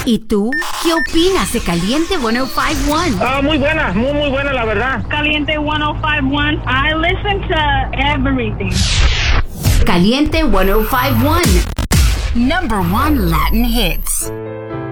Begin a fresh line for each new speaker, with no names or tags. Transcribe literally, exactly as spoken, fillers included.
¿Y tú? ¿Qué opinas de Caliente ciento cincuenta y uno?
Ah, muy buena, muy, muy buena, la verdad.
Caliente ciento cincuenta y uno. I listen to everything.
Caliente ciento cincuenta y uno. Number one Latin hits.